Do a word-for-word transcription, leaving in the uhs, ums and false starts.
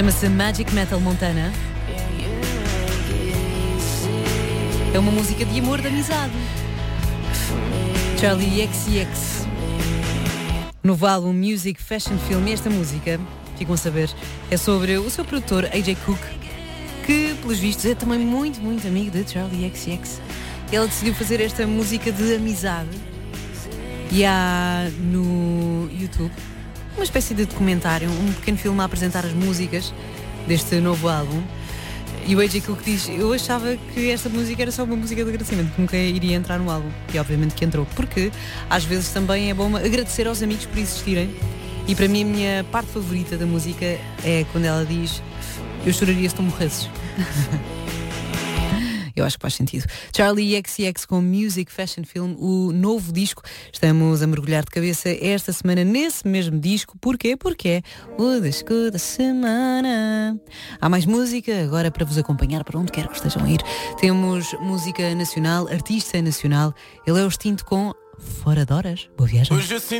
Chama-se Magic Metal Montana. É uma música de amor, de amizade. Charlie X C X. Novo álbum Music Fashion Film. E esta música, ficam a saber, é sobre o seu produtor A J Cook, que, pelos vistos, é também muito, muito amigo de Charlie X C X. Ele decidiu fazer esta música de amizade. E há no YouTube uma espécie de documentário, um pequeno filme a apresentar as músicas deste novo álbum. E o A J Cook diz: eu achava que esta música era só uma música de agradecimento, que nunca iria entrar no álbum. E obviamente que entrou, porque às vezes também é bom agradecer aos amigos por existirem. E para mim a minha parte favorita da música é quando ela diz: eu choraria se tu morresses. Eu acho que faz sentido. Charlie X C X com Music Fashion Film, o novo disco. Estamos a mergulhar de cabeça esta semana nesse mesmo disco. Porquê? Porque é o disco da semana. Há mais música agora para vos acompanhar para onde quer que estejam a ir. Temos música nacional, artista nacional. Ele é o Extinto com Fora de Horas. Boa viagem.